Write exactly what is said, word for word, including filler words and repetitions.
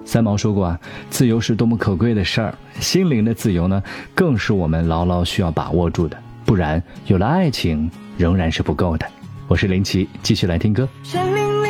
三毛说过啊，自由是多么可贵的事儿，心灵的自由呢，更是我们牢牢需要把握住的，不然有了爱情仍然是不够的。我是林奇，继续来听歌。